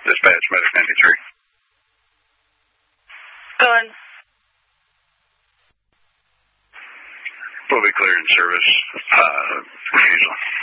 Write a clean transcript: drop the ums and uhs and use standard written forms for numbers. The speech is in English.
Dispatch Medic 93. Go ahead. We'll be clearing service. Refusal.